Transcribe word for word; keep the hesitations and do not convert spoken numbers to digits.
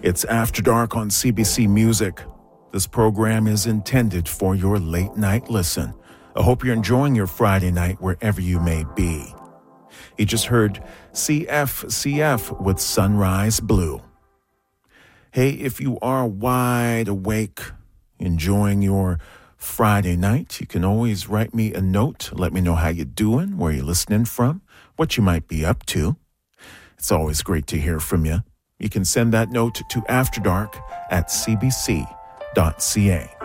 It's After Dark on C B C Music. This program is intended for your late night listen. I hope you're enjoying your Friday night wherever you may be. You just heard C F C F with Sunrise Blue. Hey, if you are wide awake, enjoying your Friday night, you can always write me a note. Let me know how you're doing, where you're listening from, what you might be up to. It's always great to hear from you. You can send that note to afterdark at c b c dot c a.